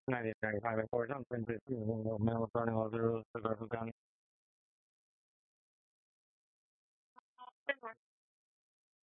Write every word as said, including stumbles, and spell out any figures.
ninety, ninety-five, and four, something fifteen, male running all zeros, Garfield County.